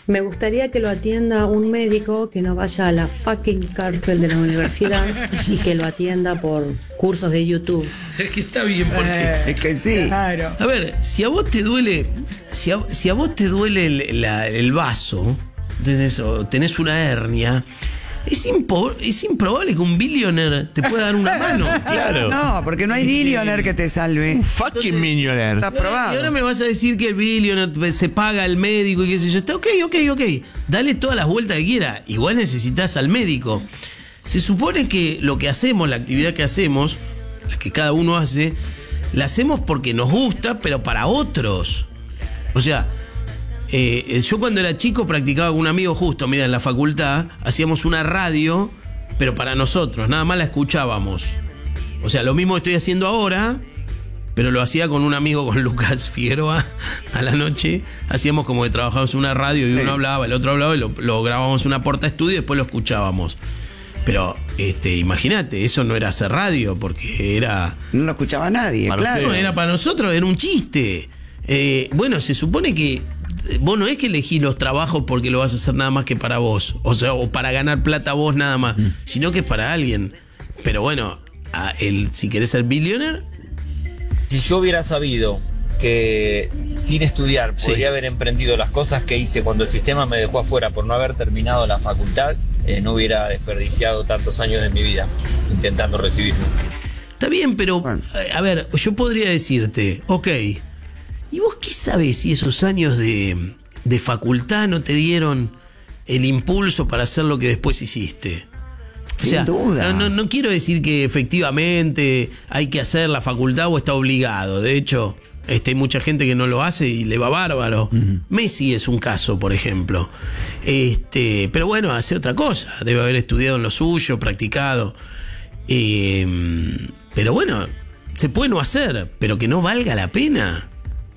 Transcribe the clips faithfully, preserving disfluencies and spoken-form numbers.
Me gustaría que lo atienda un médico que no vaya a la fucking cárcel de la universidad y que lo atienda por cursos de YouTube. Es que está bien, porque... Eh, es que sí. Claro. A ver, si a vos te duele... Si a, si a vos te duele el, la, el vaso, tenés, o tenés una hernia... Es, impo- es improbable que un billionaire te pueda dar una mano. Claro. No, porque no hay billionaire que te salve. Fucking millionaire. Está probado. Y ahora me vas a decir que el billionaire se paga al médico y qué sé yo. Está ok, ok, ok. Dale todas las vueltas que quiera. Igual necesitas al médico. Se supone que lo que hacemos, la actividad que hacemos, la que cada uno hace, la hacemos porque nos gusta, pero para otros. O sea... Eh, yo cuando era chico practicaba con un amigo justo, mira, en la facultad, hacíamos una radio, pero para nosotros, nada más la escuchábamos. O sea, lo mismo estoy haciendo ahora, pero lo hacía con un amigo, con Lucas Figueroa, a la noche. Hacíamos como que trabajábamos en una radio y uno hablaba, el otro hablaba y lo, lo grabábamos en una porta estudio y después lo escuchábamos. Pero, este, imagínate, eso no era hacer radio, porque era... No lo escuchaba nadie, Para claro. No, era para nosotros, era un chiste. Eh, bueno, se supone que vos no es que elegís los trabajos porque lo vas a hacer nada más que para vos, o sea, o para ganar plata vos nada más, mm. sino que es para alguien. Pero bueno, a el, si querés ser billionaire... Si yo hubiera sabido que sin estudiar Sí. podría haber emprendido las cosas que hice cuando el sistema me dejó afuera por no haber terminado la facultad, eh, no hubiera desperdiciado tantos años de mi vida intentando recibirme. Está bien, pero Bueno. a ver, yo podría decirte, ok, ¿y vos qué sabés si esos años de, de facultad no te dieron el impulso para hacer lo que después hiciste? O Sin sea, duda. No, no, no quiero decir que efectivamente hay que hacer la facultad o está obligado. De hecho, este, hay mucha gente que no lo hace y le va bárbaro. Uh-huh. Messi es un caso, por ejemplo. Este, pero bueno, hace otra cosa. Debe haber estudiado en lo suyo, practicado. Eh, pero bueno, se puede no hacer, pero que no valga la pena.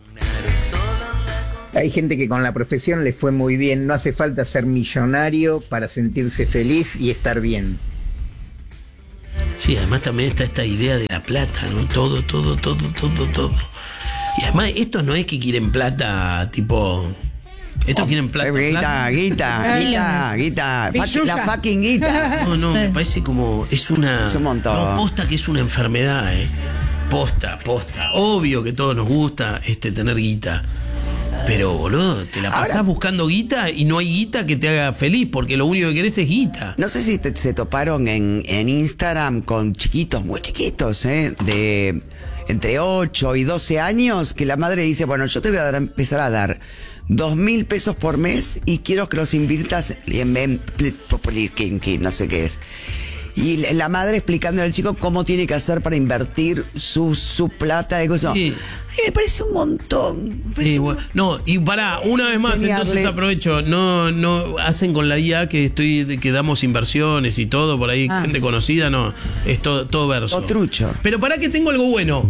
Hay gente que con la profesión le fue muy bien, no hace falta ser millonario para sentirse feliz y estar bien. Sí, además también está esta idea de la plata, ¿no? Todo, todo, todo, todo, todo. Y además estos no es que quieren plata tipo... Estos oh, quieren plata, Guita, plata. guita, guita, guita. Fuck, la fucking guita. No, no, me parece como... Es una... Es un montón. No, posta que es una enfermedad, ¿eh? Posta, posta. Obvio que todos nos gusta este tener guita. Pero, boludo, te la pasás Ahora, buscando guita y no hay guita que te haga feliz, porque lo único que querés es guita. No sé si te, se toparon en, en Instagram con chiquitos, muy chiquitos, ¿eh? De entre ocho y doce años, que la madre dice, bueno, yo te voy a dar, empezar a dar dos mil pesos por mes y quiero que los inviertas en, en, en no sé qué es. Y la madre explicándole al chico cómo tiene que hacer para invertir su, su plata y cosas. Sí. Ay, me parece un montón. Parece sí, un... bueno. No, y pará, una vez más, Enseñarle. Entonces aprovecho. No, no hacen con la I A que estoy, que damos inversiones y todo, por ahí, ah. gente conocida, no. Es todo, todo verso. O trucho. Pero pará que tengo algo bueno.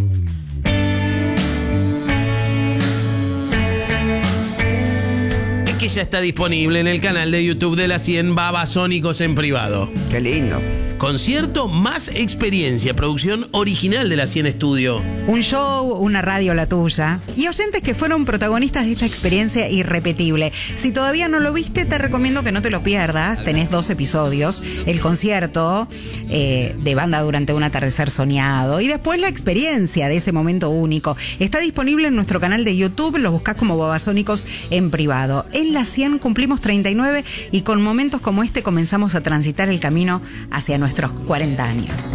Que ya está disponible en el canal de YouTube de la cien Babasónicos en privado. Qué lindo. Concierto más experiencia, producción original de la cien Estudio. Un show, una radio la tuya. Y oyentes que fueron protagonistas de esta experiencia irrepetible. Si todavía no lo viste, te recomiendo que no te lo pierdas. Tenés dos episodios. El concierto eh, de banda durante un atardecer soñado. Y después la experiencia de ese momento único. Está disponible en nuestro canal de YouTube. Lo buscás como Babasónicos en privado. En la cien cumplimos treinta y nueve y con momentos como este comenzamos a transitar el camino hacia nuestro nuestros cuarenta años.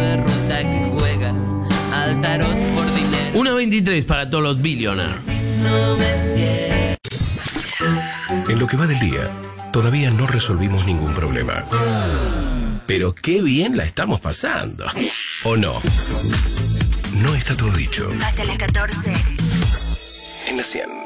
una veintitrés para todos los billionaires. En lo que va del día, todavía no resolvimos ningún problema. Pero qué bien la estamos pasando. ¿O no? No está todo dicho. Hasta las catorce. En la cien.